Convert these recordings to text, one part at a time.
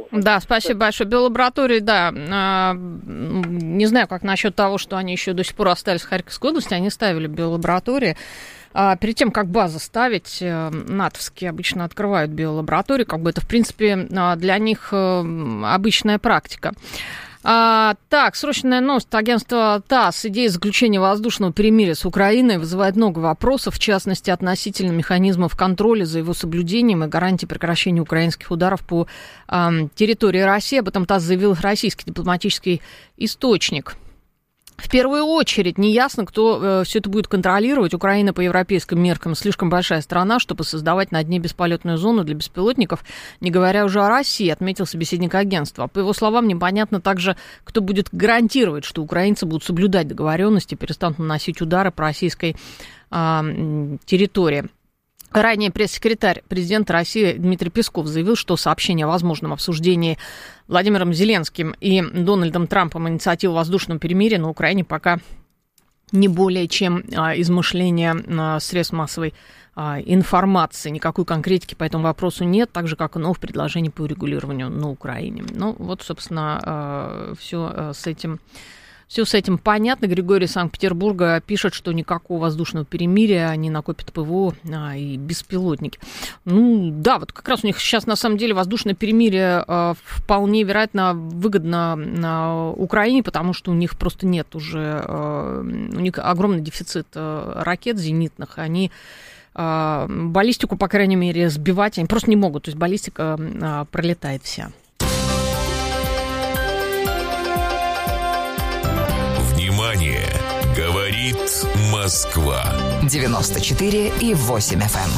Да, спасибо большое. Биолаборатории, да, не знаю, как насчет того, что они еще до сих пор остались в Харьковской области, они ставили биолаборатории. Перед тем, как базы ставить, натовские обычно открывают биолаборатории, как бы это, в принципе, для них обычная практика. Так, срочная новость. Агентство ТАСС. Идея заключения воздушного перемирия с Украиной вызывает много вопросов, в частности, относительно механизмов контроля за его соблюдением и гарантии прекращения украинских ударов по территории России. Об этом ТАСС заявил российский дипломатический источник. В первую очередь неясно, кто все это будет контролировать. Украина по европейским меркам слишком большая страна, чтобы создавать на дне бесполетную зону для беспилотников, не говоря уже о России, отметил собеседник агентства. По его словам, непонятно также, кто будет гарантировать, что украинцы будут соблюдать договоренности и перестанут наносить удары по российской территории. Ранее пресс-секретарь президента России Дмитрий Песков заявил, что сообщение о возможном обсуждении Владимиром Зеленским и Дональдом Трампом инициативы воздушного перемирия на Украине пока не более чем измышление средств массовой информации. Никакой конкретики по этому вопросу нет, так же, как и новых предложений по урегулированию на Украине. Ну, вот, собственно, все с этим понятно. Григорий из Санкт-Петербурга пишет, что никакого воздушного перемирия, они накопят ПВО и беспилотники. Ну, да, вот как раз у них сейчас, на самом деле, воздушное перемирие вполне вероятно выгодно Украине, потому что у них просто нет уже, у них огромный дефицит ракет зенитных, они баллистику, по крайней мере, сбивать они просто не могут, то есть баллистика пролетает вся. Говорит Москва. 94,8 FM.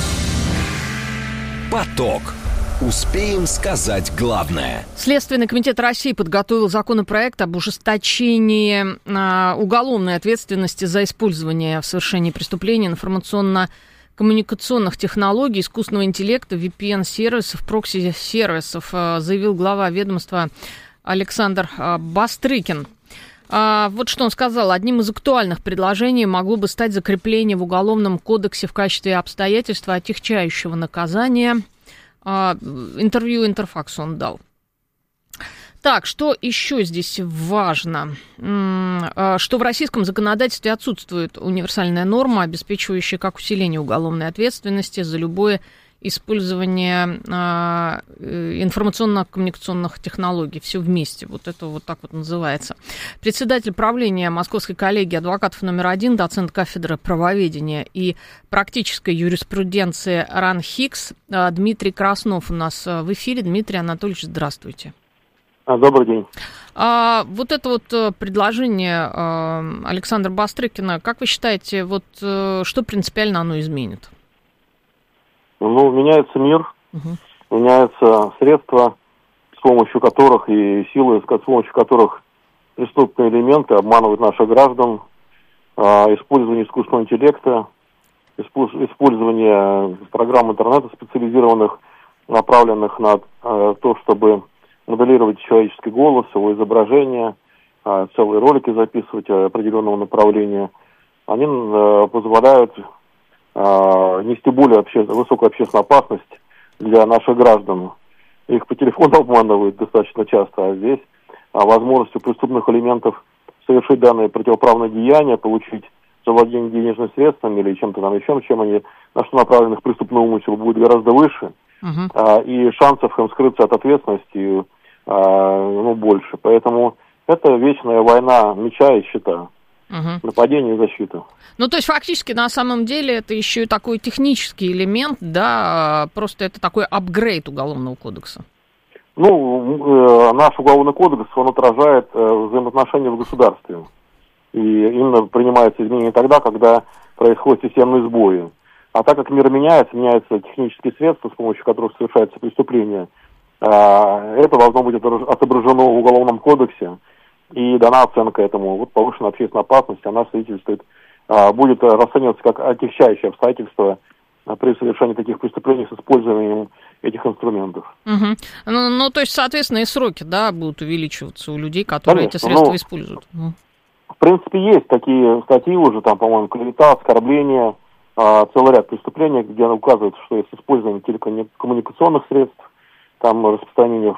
Поток. Успеем сказать главное. Следственный комитет России подготовил законопроект об ужесточении уголовной ответственности за использование в совершении преступлений информационно-коммуникационных технологий, искусственного интеллекта, VPN-сервисов, прокси-сервисов, заявил глава ведомства Александр Бастрыкин. Вот что он сказал. Одним из актуальных предложений могло бы стать закрепление в Уголовном кодексе в качестве обстоятельства отягчающего наказания. Интервью Интерфаксу он дал. Так, что еще здесь важно? Что в российском законодательстве отсутствует универсальная норма, обеспечивающая как усиление уголовной ответственности за любое использование информационно-коммуникационных технологий. Все вместе. Вот это вот так вот называется. Председатель правления Московской коллегии адвокатов номер 1, доцент кафедры правоведения и практической юриспруденции РАН-ХИКС Дмитрий Краснов у нас в эфире. Дмитрий Анатольевич, здравствуйте. Добрый день. Вот это вот предложение Александра Бастрыкина, как вы считаете, вот что принципиально оно изменит? Ну, меняется мир, меняются средства, с помощью которых и силы, с помощью которых преступные элементы обманывают наших граждан, использование искусственного интеллекта, использование программ интернета специализированных, направленных на то, чтобы моделировать человеческий голос, его изображение, целые ролики записывать определенного направления, они позволяют нести более высокую общественную опасность для наших граждан. Их по телефону обманывают достаточно часто, а здесь возможность у преступных элементов совершить данное противоправное деяние, получить завладение денежными средствами или чем-то там еще, чем они, на что направлены их преступный умысел, будет гораздо выше, и шансов им скрыться от ответственности больше. Поэтому это вечная война меча и щита. Нападение и защита. Ну, то есть, фактически, на самом деле, это еще и такой технический элемент, да, просто это такой апгрейд Уголовного кодекса. Ну, наш Уголовный кодекс, он отражает взаимоотношения в государстве. И именно принимаются изменения тогда, когда происходят системные сбои. А так как мир меняются технические средства, с помощью которых совершаются преступления, это должно быть отображено в Уголовном кодексе. И дана оценка этому. Вот повышенная общественная опасность, она свидетельствует, будет расцениваться как отягчающее обстоятельство при совершении таких преступлений с использованием этих инструментов. Ну, то есть, соответственно, и сроки, да, будут увеличиваться у людей, которые эти средства используют. В принципе, есть такие статьи уже, там, по-моему, клевета, оскорбление, целый ряд преступлений, где указывается, что есть использование телекоммуникационных средств, там распространение